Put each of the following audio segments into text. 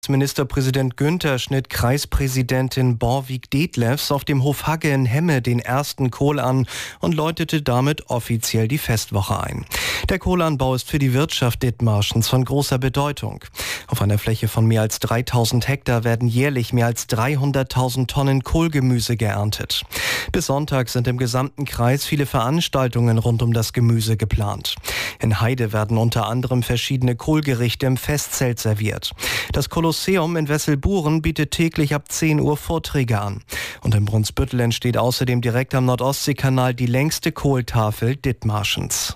Ministerpräsident Günther schnitt Kreispräsidentin Borvik Detlefs auf dem Hof Hagge in Hemme den ersten Kohl an und läutete damit offiziell die Festwoche ein. Der Kohlanbau ist für die Wirtschaft Dithmarschens von großer Bedeutung. Auf einer Fläche von mehr als 3000 Hektar werden jährlich mehr als 300.000 Tonnen Kohlgemüse geerntet. Bis Sonntag sind im gesamten Kreis viele Veranstaltungen rund um das Gemüse geplant. In Heide werden unter anderem verschiedene Kohlgerichte im Festzelt serviert. Das Kolosseum in Wesselburen bietet täglich ab 10 Uhr Vorträge an. Und in Brunsbüttel entsteht außerdem direkt am Nordostseekanal die längste Kohltafel Dithmarschens.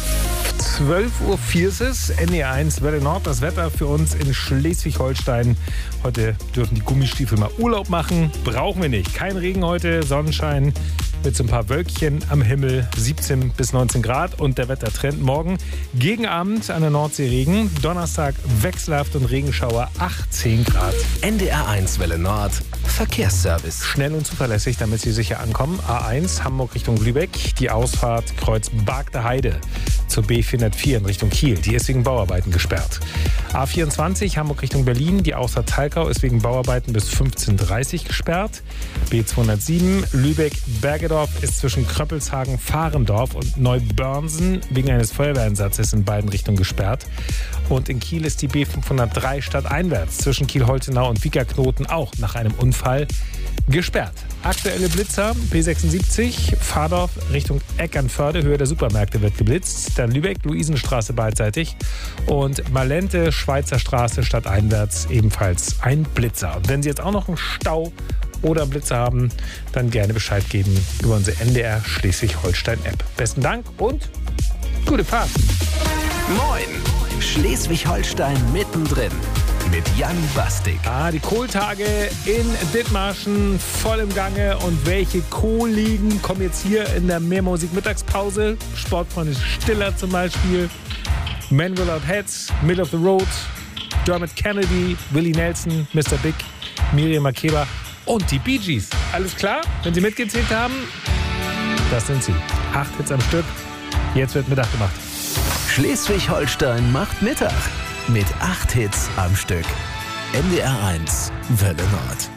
12.04 Uhr ist es, NDR1 Welle Nord, das Wetter für uns in Schleswig-Holstein. Heute dürfen die Gummistiefel mal Urlaub machen, brauchen wir nicht. Kein Regen heute, Sonnenschein mit so ein paar Wölkchen am Himmel, 17 bis 19 Grad und der Wettertrend morgen. Gegen Abend an der Nordsee Regen, Donnerstag wechselhaft und Regenschauer, 18 Grad. NDR1 Welle Nord, Verkehrsservice. Schnell und zuverlässig, damit Sie sicher ankommen. A1 Hamburg Richtung Lübeck, die Ausfahrt Kreuz Bargte Heide zur B404 in Richtung Kiel. Die ist wegen Bauarbeiten gesperrt. A24 Hamburg Richtung Berlin, die Ausfahrt Talkau ist wegen Bauarbeiten bis 15:30 Uhr gesperrt. B207 Lübeck-Bergedorf ist zwischen Kröppelshagen, Fahrendorf und Neubörnsen wegen eines Feuerwehreinsatzes in beiden Richtungen gesperrt. Und in Kiel ist die B503 stadteinwärts zwischen Kiel-Holtenau und Wiekerknoten auch nach einem Unfall gesperrt. Aktuelle Blitzer, B76, Fahrdorf Richtung Eckernförde, Höhe der Supermärkte wird geblitzt. Dann Lübeck, Luisenstraße beidseitig und Malente, Schweizer Straße stadteinwärts ebenfalls ein Blitzer. Und wenn Sie jetzt auch noch einen Stau oder einen Blitzer haben, dann gerne Bescheid geben über unsere NDR Schleswig-Holstein-App. Besten Dank und gute Fahrt. Moin, Schleswig-Holstein mittendrin. Mit Jan Bastik. Die Kohltage in Dithmarschen voll im Gange. Und welche Kohlligen kommen jetzt hier in der Mehrmusik-Mittagspause? Sportfreunde Stiller zum Beispiel. Men Without Heads, Middle of the Road, Dermot Kennedy, Willie Nelson, Mr. Big, Miriam Makeba und die Bee Gees. Alles klar? Wenn Sie mitgezählt haben, das sind sie. 8 Hits am Stück. Jetzt wird Mittag gemacht. Schleswig-Holstein macht Mittag. Mit 8 Hits am Stück. NDR1 Welle Nord.